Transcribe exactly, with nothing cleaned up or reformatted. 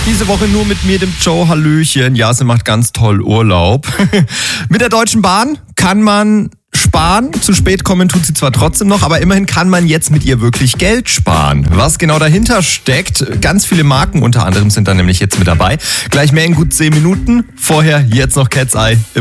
Diese Woche nur mit mir, dem Joe. Hallöchen. Ja, sie macht ganz toll Urlaub. Mit der Deutschen Bahn kann man sparen. Zu spät kommen tut sie zwar trotzdem noch, aber immerhin kann man jetzt mit ihr wirklich Geld sparen. Was genau dahinter steckt, ganz viele Marken unter anderem sind da nämlich jetzt mit dabei. Gleich mehr in gut zehn Minuten. Vorher jetzt noch Cat's Eye.